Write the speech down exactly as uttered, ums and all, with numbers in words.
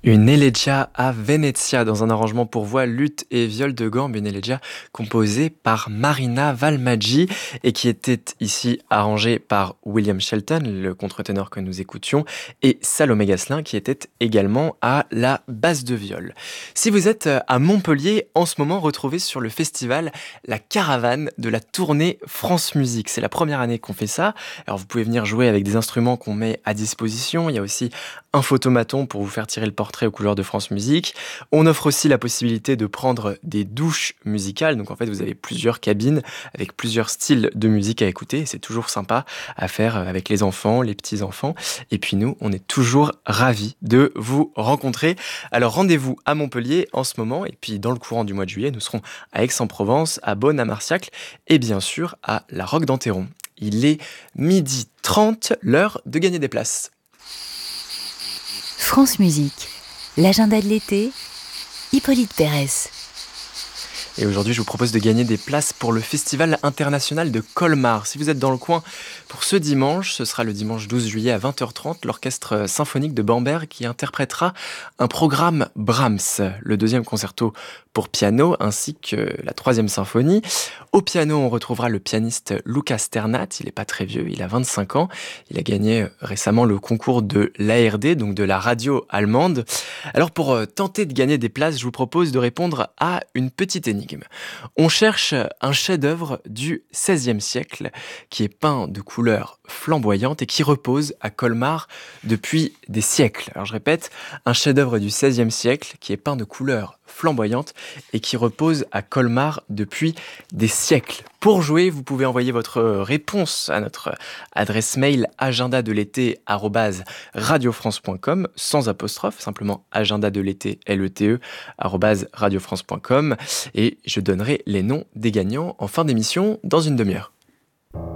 Une elegia a Venezia dans un arrangement pour voix, luth et viol de gambe, une elegia composée par Marina Valmaggi et qui était ici arrangée par William Shelton, le contre-ténor que nous écoutions, et Salomé Gasselin qui était également à la basse de viol. Si vous êtes à Montpellier, en ce moment, retrouvez sur le festival la caravane de la tournée France Musique. C'est la première année qu'on fait ça. Alors vous pouvez venir jouer avec des instruments qu'on met à disposition. Il y a aussi un photomaton pour vous faire tirer le portrait aux couleurs de France Musique. On offre aussi la possibilité de prendre des douches musicales. Donc en fait, vous avez plusieurs cabines avec plusieurs styles de musique à écouter. C'est toujours sympa à faire avec les enfants, les petits-enfants. Et puis nous, on est toujours ravis de vous rencontrer. Alors rendez-vous à Montpellier en ce moment. Et puis dans le courant du mois de juillet, nous serons à Aix-en-Provence, à Beaune, à Marciac et bien sûr à la Roque d'Enterron. Il est midi trente, l'heure de gagner des places. France Musique, l'agenda de l'été, Hippolyte Pérez. Et aujourd'hui, je vous propose de gagner des places pour le Festival international de Colmar. Si vous êtes dans le coin pour ce dimanche, ce sera le dimanche douze juillet à vingt heures trente, l'Orchestre symphonique de Bamberg qui interprétera un programme Brahms, le deuxième concerto pour piano ainsi que la troisième symphonie. Au piano, on retrouvera le pianiste Luca Sternat. Il n'est pas très vieux, il a vingt-cinq ans. Il a gagné récemment le concours de l'A R D, donc de la radio allemande. Alors pour tenter de gagner des places, je vous propose de répondre à une petite énigme. On cherche un chef-d'œuvre du seizième siècle qui est peint de couleurs flamboyantes et qui repose à Colmar depuis des siècles. Alors je répète, un chef-d'œuvre du seizième siècle qui est peint de couleurs flamboyantes et qui repose à Colmar depuis des siècles. Pour jouer, vous pouvez envoyer votre réponse à notre adresse mail agenda de l'été arobase radiofrance point com sans apostrophe, simplement agenda de l'été L E T E arobase radiofrance point com et je donnerai les noms des gagnants en fin d'émission dans une demi-heure.